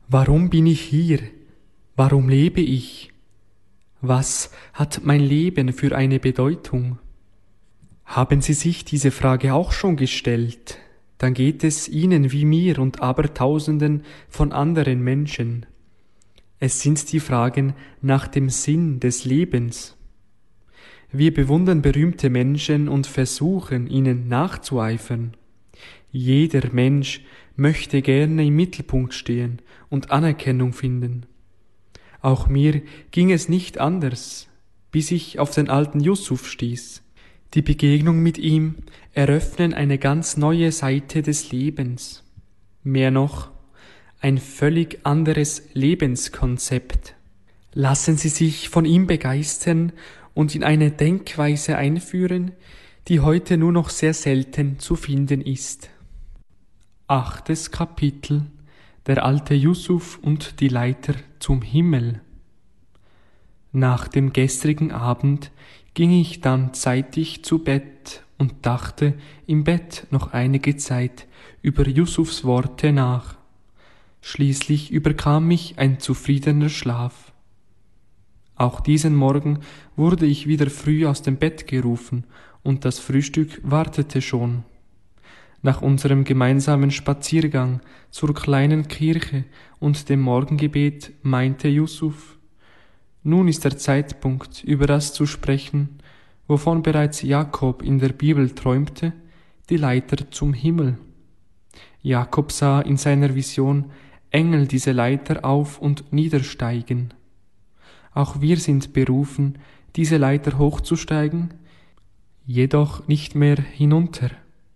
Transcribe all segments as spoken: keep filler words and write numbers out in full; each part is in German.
Warum bin ich hier? Warum lebe ich? Was hat mein Leben für eine Bedeutung? Haben Sie sich diese Frage auch schon gestellt? Dann geht es Ihnen wie mir und Abertausenden von anderen Menschen. Es sind die Fragen nach dem Sinn des Lebens. Wir bewundern berühmte Menschen und versuchen, ihnen nachzueifern. Jeder Mensch möchte gerne im Mittelpunkt stehen und Anerkennung finden. Auch mir ging es nicht anders, bis ich auf den alten Yusuf stieß. Die Begegnung mit ihm eröffnen eine ganz neue Seite des Lebens. Mehr noch, ein völlig anderes Lebenskonzept. Lassen Sie sich von ihm begeistern und in eine Denkweise einführen, die heute nur noch sehr selten zu finden ist. Achtes Kapitel: Der alte Yusuf und die Leiter zum Himmel. Nach dem gestrigen Abend ging ich dann zeitig zu Bett und dachte im Bett noch einige Zeit über Yusufs Worte nach. Schließlich überkam mich ein zufriedener Schlaf. Auch diesen Morgen wurde ich wieder früh aus dem Bett gerufen und das Frühstück wartete schon. Nach unserem gemeinsamen Spaziergang zur kleinen Kirche und dem Morgengebet meinte Yusuf: Nun ist der Zeitpunkt, über das zu sprechen, wovon bereits Jakob in der Bibel träumte, die Leiter zum Himmel. Jakob sah in seiner Vision Engel diese Leiter auf- und niedersteigen. Auch wir sind berufen, diese Leiter hochzusteigen, jedoch nicht mehr hinunter.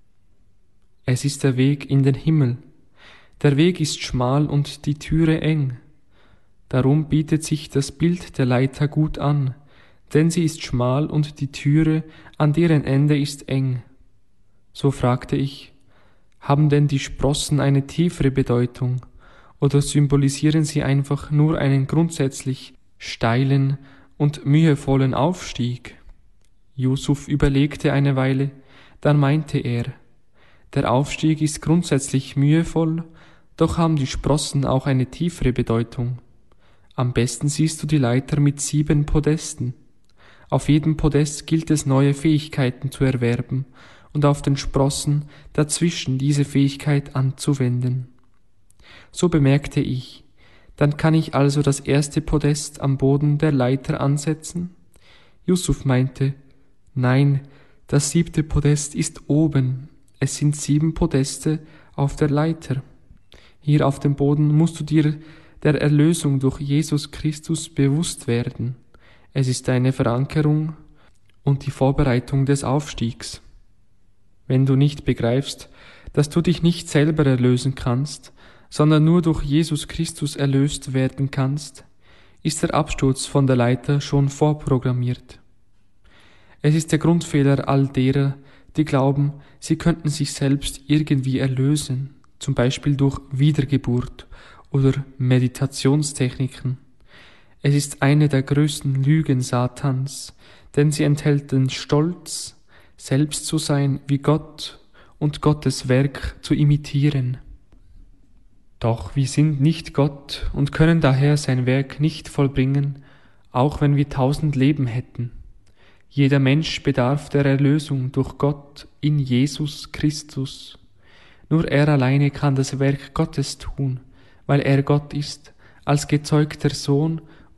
Es ist der Weg in den Himmel. Der Weg ist schmal und die Türe eng. Darum bietet sich das Bild der Leiter gut an, denn sie ist schmal und die Türe an deren Ende ist eng. So fragte ich: Haben denn die Sprossen eine tiefere Bedeutung oder symbolisieren sie einfach nur einen grundsätzlich steilen und mühevollen Aufstieg? Yusuf überlegte eine Weile, dann meinte er: Der Aufstieg ist grundsätzlich mühevoll, doch haben die Sprossen auch eine tiefere Bedeutung. Am besten siehst du die Leiter mit sieben Podesten. Auf jedem Podest gilt es, neue Fähigkeiten zu erwerben und auf den Sprossen dazwischen diese Fähigkeit anzuwenden. So bemerkte ich: Dann kann ich also das erste Podest am Boden der Leiter ansetzen? Yusuf meinte: Nein, das siebte Podest ist oben. Es sind sieben Podeste auf der Leiter. Hier auf dem Boden musst du dir der Erlösung durch Jesus Christus bewusst werden. Es ist eine Verankerung und die Vorbereitung des Aufstiegs. Wenn du nicht begreifst, dass du dich nicht selber erlösen kannst, sondern nur durch Jesus Christus erlöst werden kannst, ist der Absturz von der Leiter schon vorprogrammiert. Es ist der Grundfehler all derer, die glauben, sie könnten sich selbst irgendwie erlösen, zum Beispiel durch Wiedergeburt oder Meditationstechniken. Es ist eine der größten Lügen Satans, denn sie enthält den Stolz, selbst zu sein wie Gott und Gottes Werk zu imitieren. Doch wir sind nicht Gott und können daher sein Werk nicht vollbringen, auch wenn wir tausend Leben hätten. Jeder Mensch bedarf der Erlösung durch Gott in Jesus Christus. Nur er alleine kann das Werk Gottes tun, weil er Gott ist, als gezeugter Sohn